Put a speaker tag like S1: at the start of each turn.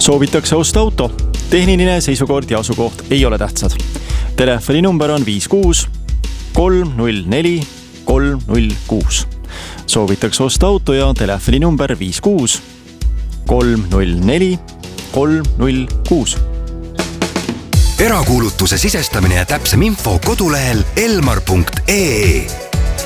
S1: Soovitakse osta auto. Tehniline seisukord ja asukoht ei ole tähtsad. Telefoninumber on 56 304 306. Soovitakse osta auto ja telefoninumber 56 304 306.
S2: Erakuulutuse sisestamine ja täpsem info kodulehel elmar.ee.